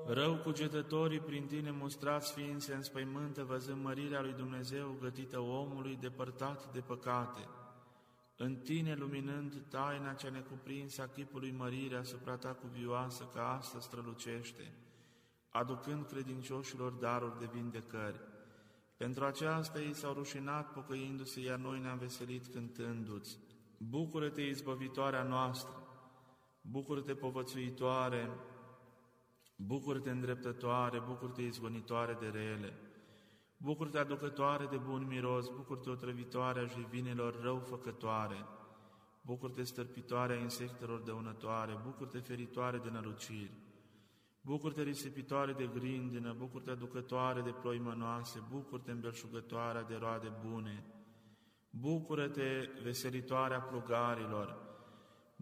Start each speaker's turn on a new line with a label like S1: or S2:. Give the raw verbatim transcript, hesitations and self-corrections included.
S1: Rău cugetătorii prin tine mustrați fiind se înspăimântă, văzând mărirea lui Dumnezeu gătită omului depărtat de păcate. În tine luminând taina cea necuprinsă a chipului mărirea asupra ta cuvioasă, ca asta strălucește, aducând credincioșilor daruri de vindecări. Pentru aceasta ei s-au rușinat pocăindu-se, iar noi ne-am veselit cântându-ți. Bucură-te, izbăvitoarea noastră! Bucură-te, povățuitoare! Bucură-te, îndreptătoare! Bucură-te, izgonitoare de rele! Bucură-te, aducătoare de bun miros! Bucură-te, otrăvitoare a jivinilor răufăcătoare! Bucură-te, stârpitoare a insectelor dăunătoare! Bucură-te, feritoare de năluciri! Bucură-te, risipitoare de grindină! Bucură-te, aducătoare de ploi mănoase! Bucură-te, îmbelșugătoarea de roade bune! Bucură-te, veselitoarea plugarilor!